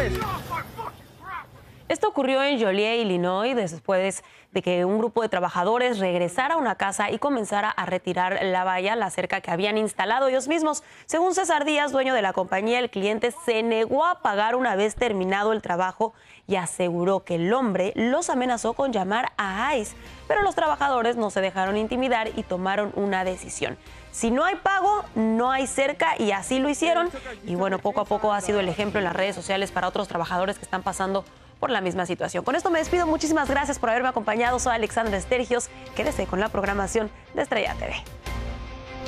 Esto ocurrió en Joliet, Illinois, después de que un grupo de trabajadores regresara a una casa y comenzara a retirar la valla, la cerca que habían instalado ellos mismos. Según César Díaz, dueño de la compañía, el cliente se negó a pagar una vez terminado el trabajo y aseguró que el hombre los amenazó con llamar a ICE. Pero los trabajadores no se dejaron intimidar y tomaron una decisión. Si no hay pago, no hay cerca, y así lo hicieron. Y bueno, poco a poco ha sido el ejemplo en las redes sociales para otros trabajadores que están pasando por la misma situación. Con esto me despido. Muchísimas gracias por haberme acompañado. Soy Alexandra Estergios. Quédese con la programación de Estrella TV.